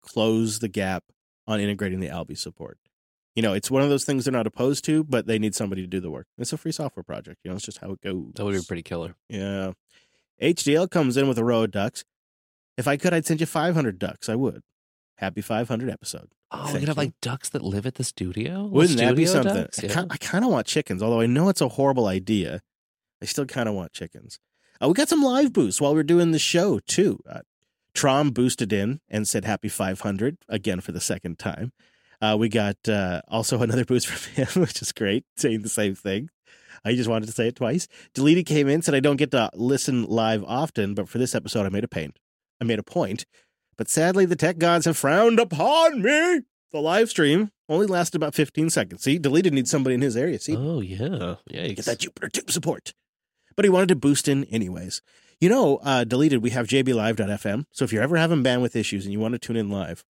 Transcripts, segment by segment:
close the gap on integrating the Alby support. It's one of those things they're not opposed to, but they need somebody to do the work. It's a free software project. It's just how it goes. That would be pretty killer. Yeah. HDL comes in with a row of ducks. If I could, I'd send you 500 ducks. I would. Happy 500 episode. Oh, we could have like ducks that live at the studio? Wouldn't that be something? Ducks? Yeah. I kind of want chickens, although I know it's a horrible idea. I still kind of want chickens. We got some live boosts while we're doing the show, too. Trom boosted in and said happy 500, again for the second time. We got also another boost from him, which is great, saying the same thing. I just wanted to say it twice. Deleted came in, said I don't get to listen live often, but for this episode I made a point. But sadly, the tech gods have frowned upon me. The live stream only lasted about 15 seconds. See, Deleted needs somebody in his area. See? Oh, yeah. Get that Jupiter Tube support. But he wanted to boost in anyways. Deleted, we have jblive.fm. So if you're ever having bandwidth issues and you want to tune in live,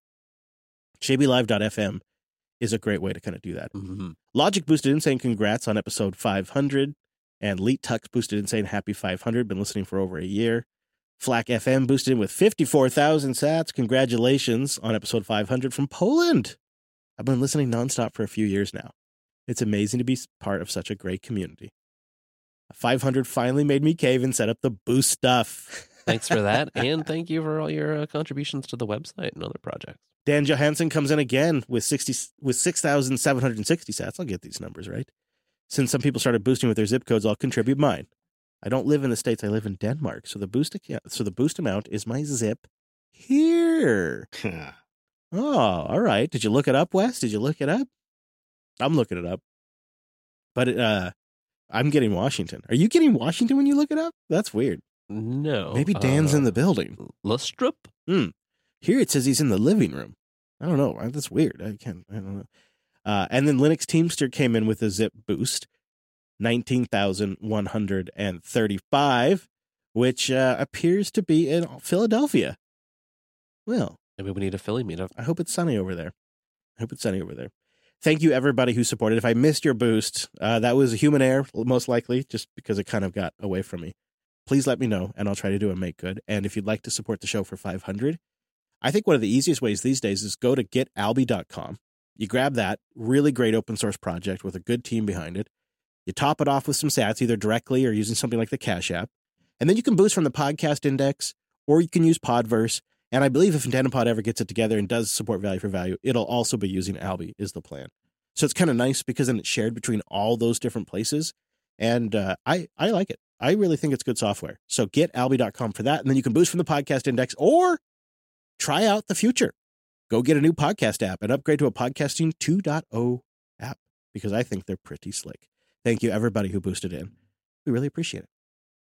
jblive.fm is a great way to kind of do that. Mm-hmm. Logic boosted in saying congrats on episode 500. And Leet Tux boosted in saying happy 500. Been listening for over a year. Flak FM boosted in with 54,000 sats. Congratulations on episode 500 from Poland. I've been listening nonstop for a few years now. It's amazing to be part of such a great community. 500 finally made me cave and set up the boost stuff. Thanks for that. And thank you for all your contributions to the website and other projects. Dan Johansson comes in again with 6,760 sats. I'll get these numbers right. Since some people started boosting with their zip codes, I'll contribute mine. I don't live in the States. I live in Denmark. So the boost amount is my zip here. Oh, all right. Did you look it up, Wes? Did you look it up? I'm looking it up. But I'm getting Washington. Are you getting Washington when you look it up? That's weird. No. Maybe Dan's in the building. Lustrup? Here it says he's in the living room. I don't know. That's weird. I don't know. And then Linux Teamster came in with a zip boost, 19,135, which appears to be in Philadelphia. Well, maybe we need a Philly meetup. I hope it's sunny over there. Thank you, everybody who supported. If I missed your boost, that was a human error, most likely, just because it kind of got away from me. Please let me know, and I'll try to do a make good. And if you'd like to support the show for 500, I think one of the easiest ways these days is go to getalby.com. You grab that really great open source project with a good team behind it. You top it off with some sats, either directly or using something like the Cash App. And then you can boost from the podcast index, or you can use Podverse. And I believe if Nintendopod ever gets it together and does support value for value, it'll also be using Alby is the plan. So it's kind of nice because then it's shared between all those different places. And I like it. I really think it's good software. So getalby.com for that. And then you can boost from the podcast index or try out the future. Go get a new podcast app and upgrade to a Podcasting 2.0 app because I think they're pretty slick. Thank you, everybody who boosted in. We really appreciate it.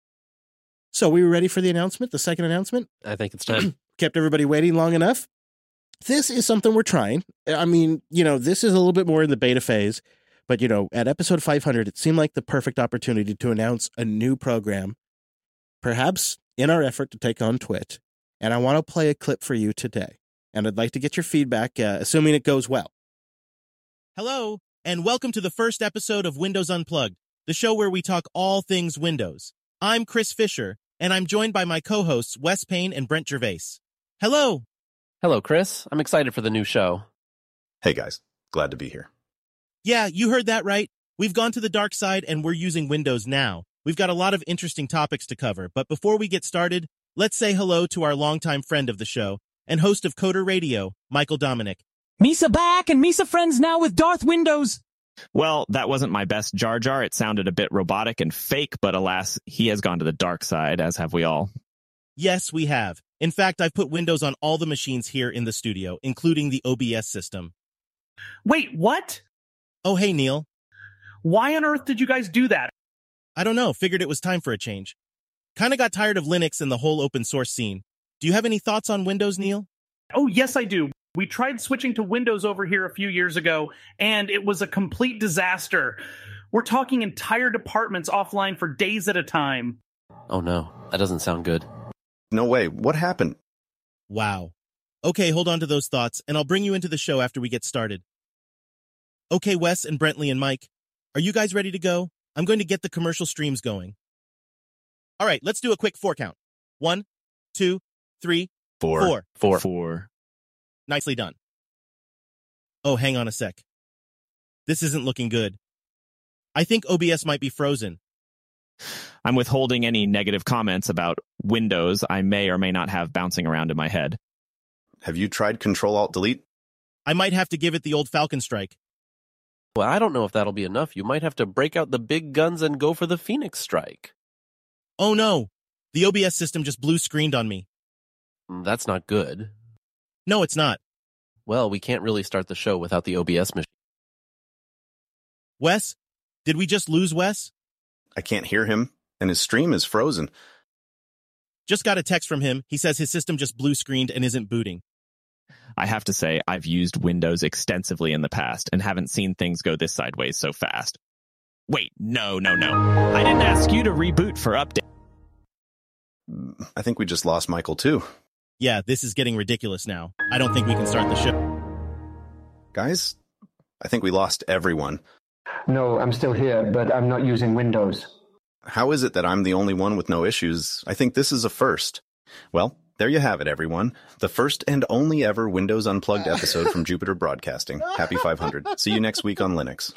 So we were ready for the announcement, the second announcement? I think it's time. Kept everybody waiting long enough. This is something we're trying. I mean, this is a little bit more in the beta phase, but, at episode 500, it seemed like the perfect opportunity to announce a new program, perhaps in our effort to take on Twit. And I want to play a clip for you today. And I'd like to get your feedback, assuming it goes well. Hello, and welcome to the first episode of Windows Unplugged, the show where we talk all things Windows. I'm Chris Fisher, and I'm joined by my co-hosts Wes Payne and Brent Gervais. Hello. Hello, Chris. I'm excited for the new show. Hey, guys. Glad to be here. Yeah, you heard that right. We've gone to the dark side, and we're using Windows now. We've got a lot of interesting topics to cover, but before we get started, let's say hello to our longtime friend of the show and host of Coder Radio, Michael Dominic. Misa back and Misa friends now with Darth Windows. Well, that wasn't my best Jar Jar. It sounded a bit robotic and fake, but alas, he has gone to the dark side, as have we all. Yes, we have. In fact, I've put Windows on all the machines here in the studio, including the OBS system. Wait, what? Oh, hey, Neil. Why on earth did you guys do that? I don't know. Figured it was time for a change. Kinda got tired of Linux and the whole open source scene. Do you have any thoughts on Windows, Neil? Oh, yes, I do. We tried switching to Windows over here a few years ago, and it was a complete disaster. We're talking entire departments offline for days at a time. Oh, no. That doesn't sound good. No way. What happened? Wow. Okay, hold on to those thoughts, and I'll bring you into the show after we get started. Okay, Wes and Brentley and Mike, are you guys ready to go? I'm going to get the commercial streams going. All right, let's do a quick 4 count. 1, 2, 3, 4. Four. Nicely done. Oh, hang on a sec. This isn't looking good. I think OBS might be frozen. I'm withholding any negative comments about Windows I may or may not have bouncing around in my head. Have you tried Control-Alt-Delete? I might have to give it the old Falcon strike. Well, I don't know if that'll be enough. You might have to break out the big guns and go for the Phoenix strike. Oh no, the OBS system just blue screened on me. That's not good. No, it's not. Well, we can't really start the show without the OBS machine. Wes? Did we just lose Wes? I can't hear him, and his stream is frozen. Just got a text from him. He says his system just blue screened and isn't booting. I have to say, I've used Windows extensively in the past and haven't seen things go this sideways so fast. Wait, no. I didn't ask you to reboot for update. I think we just lost Michael, too. Yeah, this is getting ridiculous now. I don't think we can start the show. Guys, I think we lost everyone. No, I'm still here, but I'm not using Windows. How is it that I'm the only one with no issues? I think this is a first. Well, there you have it, everyone. The first and only ever Windows Unplugged episode from Jupiter Broadcasting. Happy 500. See you next week on Linux.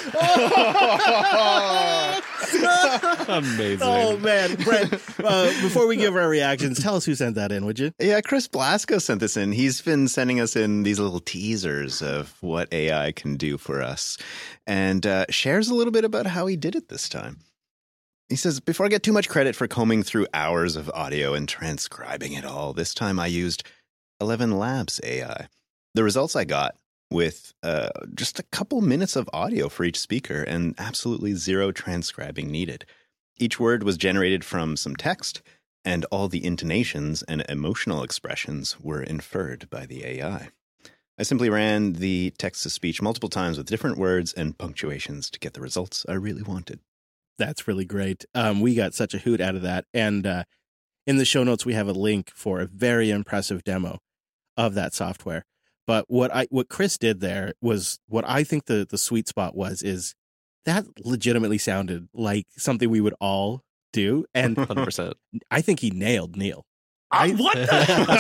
Amazing. Oh, man. Brent, before we give our reactions, tell us who sent that in, would you? Yeah, Chris Blasco sent this in. He's been sending us in these little teasers of what AI can do for us and shares a little bit about how he did it this time. He says, before I get too much credit for combing through hours of audio and transcribing it all, this time I used 11 Labs AI. The results I got with just a couple minutes of audio for each speaker and absolutely zero transcribing needed. Each word was generated from some text, and all the intonations and emotional expressions were inferred by the AI. I simply ran the text-to-speech multiple times with different words and punctuations to get the results I really wanted. That's really great. We got such a hoot out of that. And in the show notes, we have a link for a very impressive demo of that software. But what Chris did there was what I think the sweet spot is that legitimately sounded like something we would all do. And 100%. I think he nailed Neil. What the?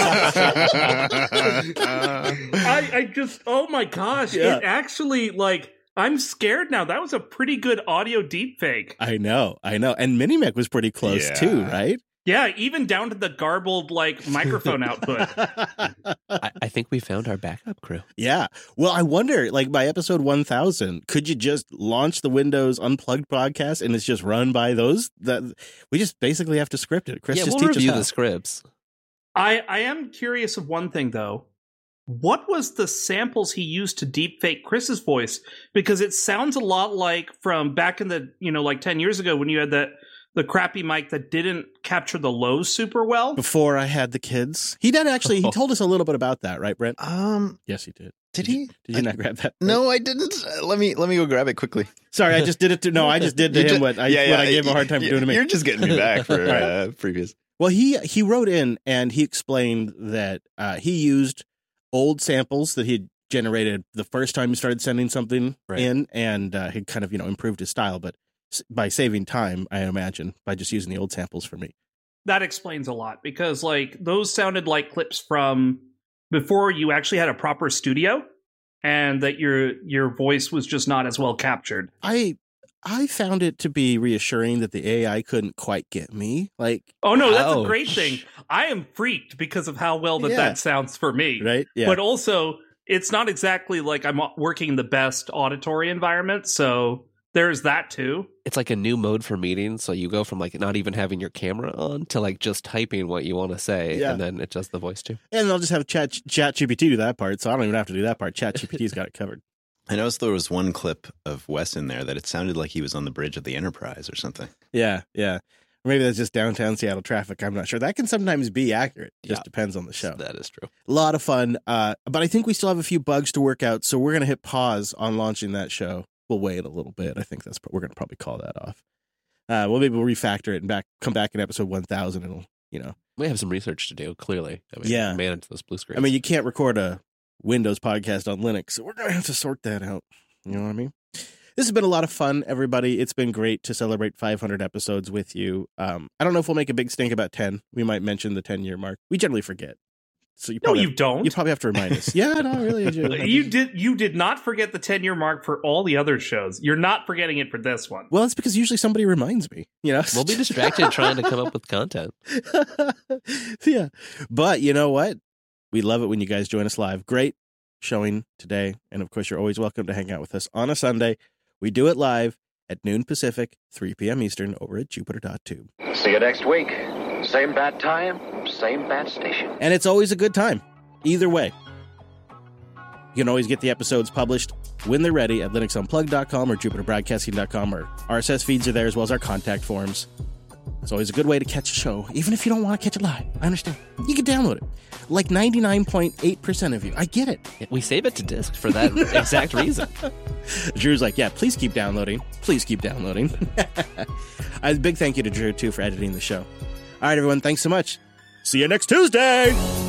I just, oh my gosh. Yeah. It actually, like, I'm scared now. That was a pretty good audio deepfake. I know. And Minimec was pretty close too, right? Yeah, even down to the garbled, like, microphone output. I think we found our backup crew. Yeah. Well, I wonder, like, by episode 1000, could you just launch the Windows Unplugged podcast and it's just run by those? That we just basically have to script it. Chris, Yeah, just we'll teach review us how. the scripts. I am curious of one thing, though. What was the samples he used to deepfake Chris's voice? Because it sounds a lot like from back in the, like 10 years ago when you had the crappy mic that didn't capture the lows super well. Before I had the kids. He did actually, he told us a little bit about that, right, Brent? Yes, he did. Did he? Did you not grab that? No, I didn't. Let me go grab it quickly. Sorry, I just did it I just did to him what I gave him a hard time for doing to me. You're just getting me back for Right. previous. Well, he wrote in and he explained that he used old samples that he had generated the first time he started sending something in, and he kind of improved his style, but by saving time, I imagine, by just using the old samples for me. That explains a lot because like those sounded like clips from before you actually had a proper studio, and that your voice was just not as well captured. I found it to be reassuring that the AI couldn't quite get me. Like, oh no, that's a great thing. I am freaked because of how well that sounds for me. Right? Yeah. But also, it's not exactly like I'm working in the best auditory environment, so there's that too. It's like a new mode for meetings, so you go from like not even having your camera on to like just typing what you want to say, and then it does the voice too. And I'll just have ChatGPT do that part, so I don't even have to do that part. ChatGPT's got it covered. I noticed there was one clip of Wes in there that it sounded like he was on the bridge of the Enterprise or something. Yeah. Maybe that's just downtown Seattle traffic. I'm not sure. That can sometimes be accurate. Just depends on the show. That is true. A lot of fun. But I think we still have a few bugs to work out, so we're going to hit pause on launching that show. We'll wait a little bit. I think we're going to probably call that off. We'll refactor it and come back in episode 1000 and we have some research to do, clearly. Manage those blue screens. I mean, you can't record a Windows podcast on Linux, so we're going to have to sort that out. You know what I mean? This has been a lot of fun, everybody. It's been great to celebrate 500 episodes with you. I don't know if we'll make a big stink about 10. We might mention the 10-year mark. We generally forget. So you No, you don't. You probably have to remind us. Yeah, no, really, I do. You did not forget the 10-year mark for all the other shows. You're not forgetting it for this one. Well, it's because usually somebody reminds me. We'll be distracted trying to come up with content. Yeah, but you know what? We love it when you guys join us live. Great showing today, and of course, you're always welcome to hang out with us on a Sunday. We do it live at noon Pacific, 3 p.m. Eastern, over at Jupiter.tube. See you next week. Same bad time, same bad station. And it's always a good time. Either way. You can always get the episodes published when they're ready at linuxunplugged.com or jupiterbroadcasting.com. Our RSS feeds are there as well as our contact forms. It's always a good way to catch a show, even if you don't want to catch it live. I understand. You can download it. Like 99.8% of you. I get it. We save it to disk for that exact reason. Drew's like, yeah, please keep downloading. Please keep downloading. A big thank you to Drew, too, for editing the show. All right, everyone. Thanks so much. See you next Tuesday.